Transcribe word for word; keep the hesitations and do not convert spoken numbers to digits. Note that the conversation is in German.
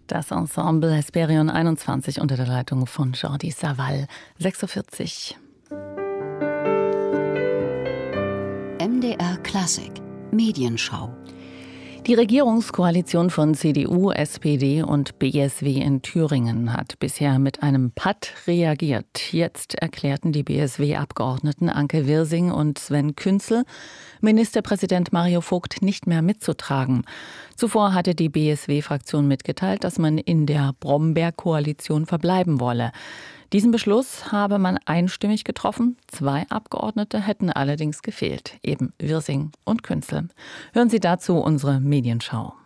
Das Ensemble Hesperion einundzwanzig unter der Leitung von Jordi Savall. sechs Uhr vierzig. M D R Klassik Medienschau. Die Regierungskoalition von C D U, S P D und B S W in Thüringen hat bisher mit einem Patt reagiert. Jetzt erklärten die B S W-Abgeordneten Anke Wirsing und Sven Künzel, Ministerpräsident Mario Vogt nicht mehr mitzutragen. Zuvor hatte die B S W-Fraktion mitgeteilt, dass man in der Bromberg-Koalition verbleiben wolle. Diesen Beschluss habe man einstimmig getroffen. Zwei Abgeordnete hätten allerdings gefehlt, eben Wirsing und Künzel. Hören Sie dazu unsere Medienschau.